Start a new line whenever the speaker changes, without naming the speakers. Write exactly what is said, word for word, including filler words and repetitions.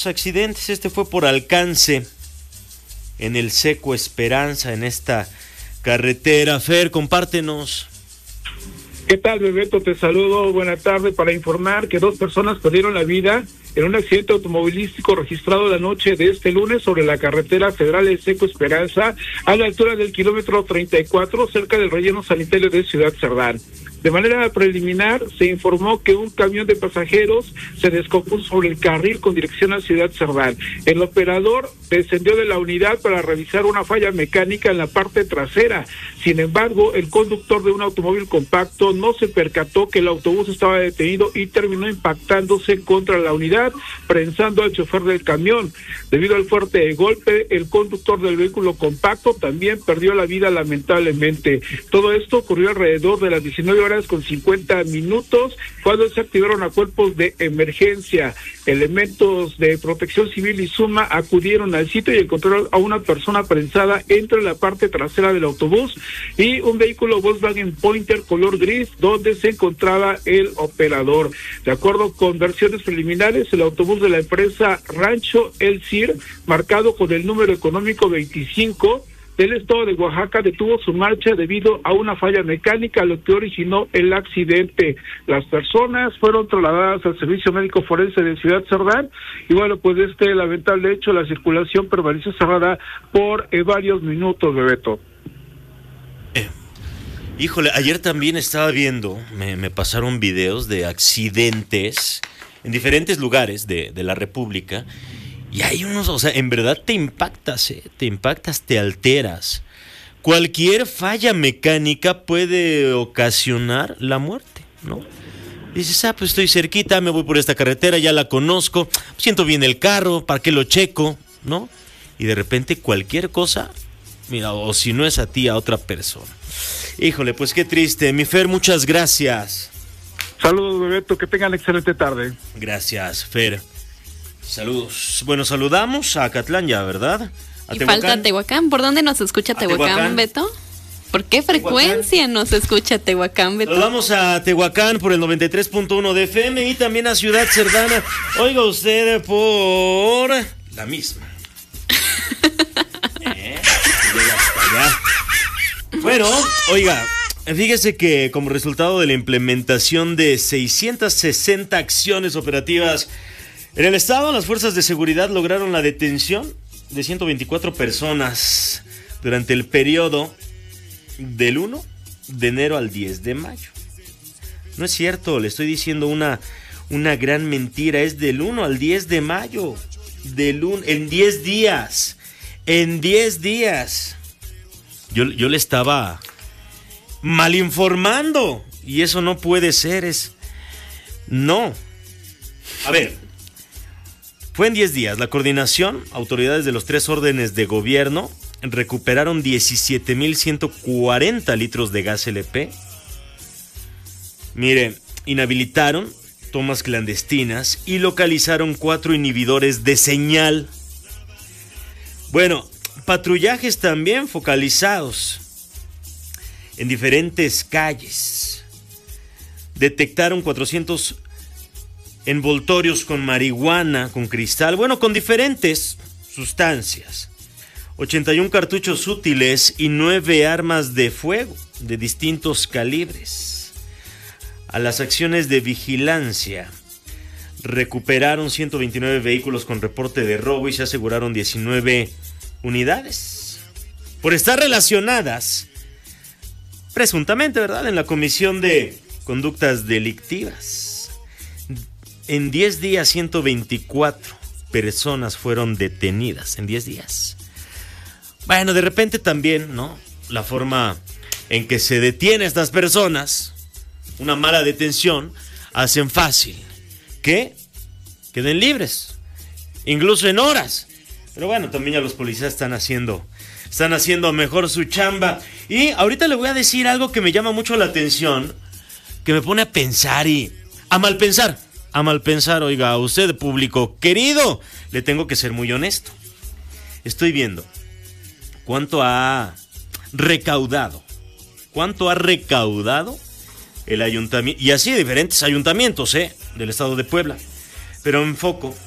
dos accidentes. Este fue por alcance en el Seco Esperanza, en esta carretera. Fer, compártenos.
¿Qué tal, Bebeto? Te saludo, buena tarde, para informar que dos personas perdieron la vida en un accidente automovilístico registrado la noche de este lunes sobre la carretera federal El Seco Esperanza, a la altura del kilómetro treinta y cuatro, cerca del relleno sanitario de Ciudad Cerdán. De manera preliminar, se informó que un camión de pasajeros se descompuso sobre el carril con dirección a Ciudad Cerdán. El operador descendió de la unidad para revisar una falla mecánica en la parte trasera. Sin embargo, el conductor de un automóvil compacto no se percató que el autobús estaba detenido y terminó impactándose contra la unidad, prensando al chofer del camión. Debido al fuerte golpe, el conductor del vehículo compacto también perdió la vida lamentablemente. Todo esto ocurrió alrededor de las diecinueve horas con cincuenta minutos, cuando se activaron a cuerpos de emergencia. Elementos de Protección Civil y SUMA acudieron al sitio y encontraron a una persona prensada entre la parte trasera del autobús y un vehículo Volkswagen Pointer color gris donde se encontraba el operador. De acuerdo con versiones preliminares, el autobús de la empresa Rancho El Cir, marcado con el número económico veinticinco, del estado de Oaxaca, detuvo su marcha debido a una falla mecánica, lo que originó el accidente. Las personas fueron trasladadas al Servicio Médico Forense de Ciudad Cerdán y bueno, pues de este lamentable hecho la circulación permaneció cerrada por eh, varios minutos, Bebeto.
Eh, híjole, ayer también estaba viendo, me, me pasaron videos de accidentes en diferentes lugares de, de la República. Y hay unos, o sea, en verdad te impactas, ¿eh? Te impactas, te alteras. Cualquier falla mecánica puede ocasionar la muerte, ¿no? Dices, ah, pues estoy cerquita, me voy por esta carretera, ya la conozco, siento bien el carro, ¿para qué lo checo? ¿No? Y de repente cualquier cosa, mira, o si no es a ti, a otra persona. Híjole, pues qué triste. Mi Fer, muchas gracias.
Saludos, Bebeto, que tengan excelente tarde.
Gracias, Fer. Saludos. Bueno, saludamos a Acatlán ya, ¿verdad?
A y Tehuacán. Falta Tehuacán. ¿Por dónde nos escucha Tehuacán, Tehuacán, Beto? ¿Por qué frecuencia Tehuacán. Nos escucha Tehuacán, Beto?
Saludamos a Tehuacán por el noventa y tres punto uno de F M y también a Ciudad Cerdana. Oiga usted por la misma. ¿Eh? Llega hasta allá. Bueno, oiga, fíjese que como resultado de la implementación de seiscientas sesenta acciones operativas en el estado, las fuerzas de seguridad lograron la detención de ciento veinticuatro personas durante el periodo del uno de enero al diez de mayo. No es cierto, le estoy diciendo una, una gran mentira, es del uno al diez de mayo, del un, en diez días, en diez días. Yo, yo le estaba mal informando y eso no puede ser, es... No. A ver... Fue en diez días. La coordinación, autoridades de los tres órdenes de gobierno recuperaron diecisiete mil ciento cuarenta litros de gas L P. Mire, inhabilitaron tomas clandestinas y localizaron cuatro inhibidores de señal. Bueno, patrullajes también focalizados en diferentes calles. Detectaron cuatrocientos envoltorios con marihuana, con cristal, bueno, con diferentes sustancias. ochenta y uno cartuchos útiles y nueve armas de fuego de distintos calibres. A las acciones de vigilancia recuperaron ciento veintinueve vehículos con reporte de robo y se aseguraron diecinueve unidades. Por estar relacionadas, presuntamente, ¿verdad?, en la comisión de conductas delictivas. En diez días, ciento veinticuatro personas fueron detenidas. En diez días. Bueno, de repente también, ¿no? La forma en que se detiene a estas personas, una mala detención, hacen fácil que queden libres, incluso en horas. Pero bueno, también ya los policías están haciendo, están haciendo mejor su chamba. Y ahorita le voy a decir algo que me llama mucho la atención, que me pone a pensar y a mal pensar. A mal pensar, oiga, a usted, público querido, le tengo que ser muy honesto. Estoy viendo cuánto ha recaudado, cuánto ha recaudado el ayuntamiento, y así diferentes ayuntamientos, ¿eh?, del estado de Puebla. Pero enfoco